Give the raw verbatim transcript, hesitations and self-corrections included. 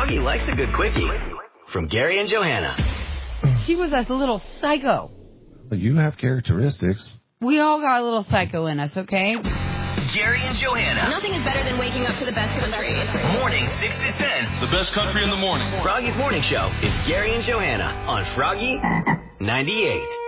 Froggy likes a good quickie. From Gary and Johanna. She was a little psycho. But you have characteristics. We all got a little psycho in us, okay? Gary and Johanna. Nothing is better than waking up to the best country. Morning, six to ten. The best country in the morning. Froggy's Morning Show is Gary and Johanna on Froggy ninety-eight.